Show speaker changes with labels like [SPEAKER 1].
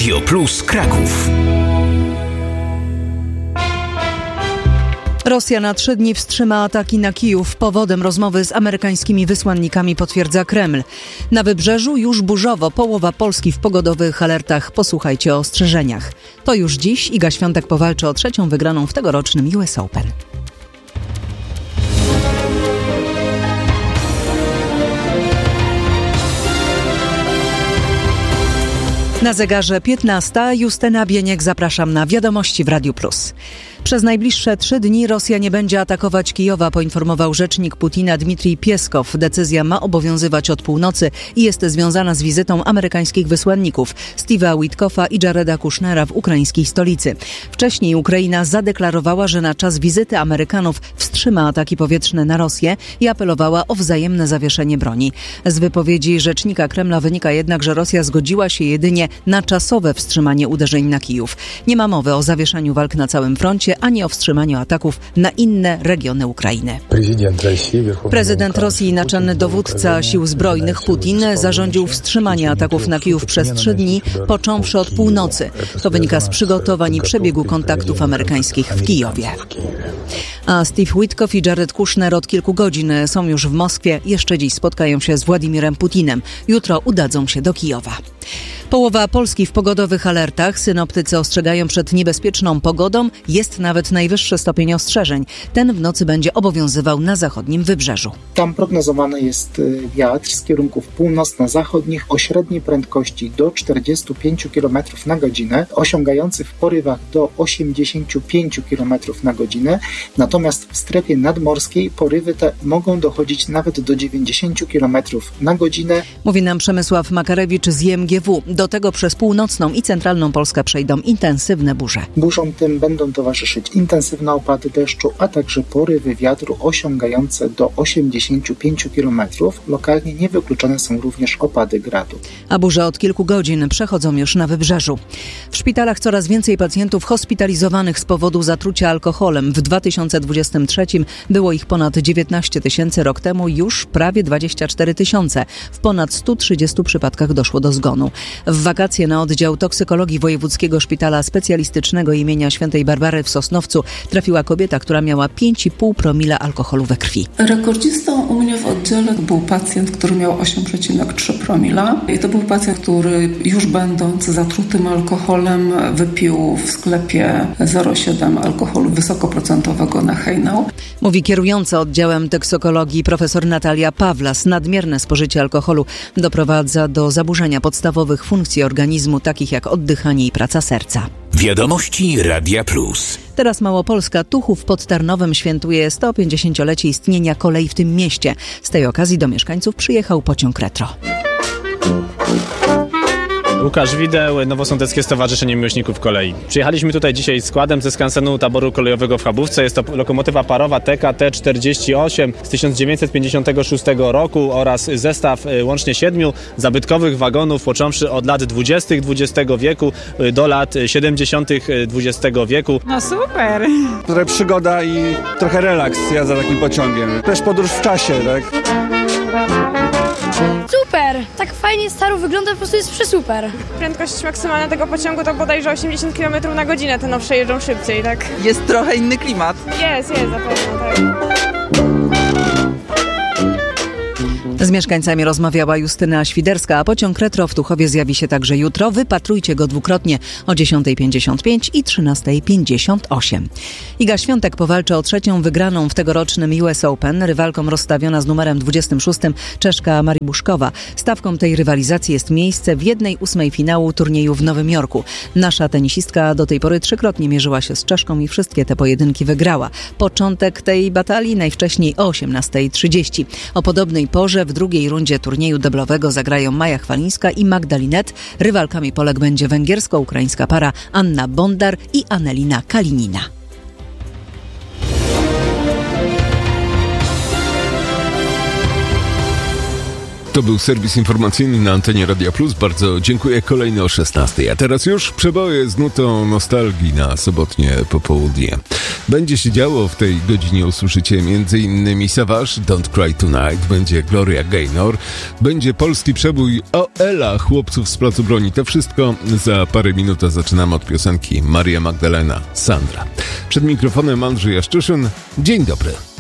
[SPEAKER 1] Radio Plus Kraków.
[SPEAKER 2] Rosja na 3 dni wstrzyma ataki na Kijów. Powodem rozmowy z amerykańskimi wysłannikami potwierdza Kreml. Na wybrzeżu już burzowo, połowa Polski w pogodowych alertach. Posłuchajcie o ostrzeżeniach. To już dziś Iga Świątek powalczy o 3. wygraną w tegorocznym US Open. Na zegarze 15. Justyna Bieniek, zapraszam na Wiadomości w Radiu Plus. Przez najbliższe 3 dni Rosja nie będzie atakować Kijowa, poinformował rzecznik Putina Dmitrij Pieskow. Decyzja ma obowiązywać od północy i jest związana z wizytą amerykańskich wysłanników Steve'a Witkoffa i Jareda Kushnera w ukraińskiej stolicy. Wcześniej Ukraina zadeklarowała, że na czas wizyty Amerykanów wstrzyma ataki powietrzne na Rosję i apelowała o wzajemne zawieszenie broni. Z wypowiedzi rzecznika Kremla wynika jednak, że Rosja zgodziła się jedynie na czasowe wstrzymanie uderzeń na Kijów. Nie ma mowy o zawieszaniu walk na całym froncie, ani o wstrzymaniu ataków na inne regiony Ukrainy. Prezydent Rosji i naczelny dowódca sił zbrojnych Putin zarządził wstrzymanie ataków na Kijów przez 3 dni, począwszy od północy. To wynika z przygotowań i przebiegu kontaktów amerykańskich w Kijowie. A Steve Witkoff i Jared Kushner od kilku godzin są już w Moskwie. Jeszcze dziś spotkają się z Władimirem Putinem. Jutro udadzą się do Kijowa. Połowa Polski w pogodowych alertach. Synoptycy ostrzegają przed niebezpieczną pogodą. Jest nawet najwyższy stopień ostrzeżeń. Ten w nocy będzie obowiązywał na zachodnim wybrzeżu.
[SPEAKER 3] Tam prognozowany jest wiatr z kierunków północno-zachodnich o średniej prędkości do 45 km na godzinę, osiągający w porywach do 85 km na godzinę. Natomiast w strefie nadmorskiej porywy te mogą dochodzić nawet do 90 km na godzinę.
[SPEAKER 2] Mówi nam Przemysław Makarewicz z IMGW. Do tego przez północną i centralną Polskę przejdą intensywne burze.
[SPEAKER 3] Burzom tym będą towarzyszyć intensywne opady deszczu, a także porywy wiatru osiągające do 85 km. Lokalnie niewykluczone są również opady gradu.
[SPEAKER 2] A burze od kilku godzin przechodzą już na wybrzeżu. W szpitalach coraz więcej pacjentów hospitalizowanych z powodu zatrucia alkoholem. W 2023 było ich ponad 19 tysięcy, rok temu już prawie 24 tysiące. W ponad 130 przypadkach doszło do zgonu. W wakacje na oddział toksykologii Wojewódzkiego Szpitala Specjalistycznego imienia Świętej Barbary w Sosnowcu trafiła kobieta, która miała 5,5 promila alkoholu we krwi.
[SPEAKER 4] Rekordzistą u mnie w oddziale był pacjent, który miał 8,3 promila. I to był pacjent, który już będąc zatrutym alkoholem wypił w sklepie 0,7 alkoholu wysokoprocentowego na hejnał.
[SPEAKER 2] Mówi kierująca oddziałem toksykologii profesor Natalia Pawlas. Nadmierne spożycie alkoholu doprowadza do zaburzenia podstawowych funkcji organizmu, takich jak oddychanie i praca serca.
[SPEAKER 1] Wiadomości Radia Plus.
[SPEAKER 2] Teraz Małopolska. Tuchów pod Tarnowem świętuje 150-lecie istnienia kolei w tym mieście. Z tej okazji do mieszkańców przyjechał pociąg retro.
[SPEAKER 5] Łukasz Wideł, Nowosądeckie Stowarzyszenie Miłośników Kolei. Przyjechaliśmy tutaj dzisiaj składem ze skansenu taboru kolejowego w Chabówce. Jest to lokomotywa parowa TKT-48 z 1956 roku oraz zestaw łącznie 7 zabytkowych wagonów, począwszy od lat 20. XX wieku do lat 70. XX wieku.
[SPEAKER 6] No super!
[SPEAKER 7] Trochę przygoda i trochę relaks jazda takim pociągiem. Też podróż w czasie, tak?
[SPEAKER 8] Super! Tak fajnie staro wygląda, po prostu jest przesuper.
[SPEAKER 6] Prędkość maksymalna tego pociągu to bodajże 80 km na godzinę, te nowsze jeżdżą szybciej, tak?
[SPEAKER 9] Jest trochę inny klimat.
[SPEAKER 6] Jest, zapewne, tak.
[SPEAKER 2] Z mieszkańcami rozmawiała Justyna Świderska, a pociąg retro w Tuchowie zjawi się także jutro. Wypatrujcie go dwukrotnie o 10:55 i 13:58. Iga Świątek powalczy o 3. wygraną w tegorocznym US Open. Rywalką rozstawiona z numerem 26 Czeszka Marii Buszkowa. Stawką tej rywalizacji jest miejsce w 1/8 finału turnieju w Nowym Jorku. Nasza tenisistka do tej pory 3-krotnie mierzyła się z Czeszką i wszystkie te pojedynki wygrała. Początek tej batalii najwcześniej o 18:30. O podobnej porze w drugiej rundzie turnieju deblowego zagrają Maja Chwalińska i Magdalinet. Rywalkami Polek będzie węgiersko-ukraińska para Anna Bondar i Anelina Kalinina.
[SPEAKER 9] To był serwis informacyjny na antenie Radia Plus. Bardzo dziękuję. Kolejny o 16. A teraz już przeboje z nutą nostalgii na sobotnie popołudnie. Będzie się działo w tej godzinie. Usłyszycie m.in. Savage, Don't Cry Tonight, będzie Gloria Gaynor, będzie polski przebój o Ela, chłopców z Placu Broni. To wszystko za parę minut, a zaczynamy od piosenki Maria Magdalena, Sandra. Przed mikrofonem Andrzej Jaszczyszyn. Dzień dobry.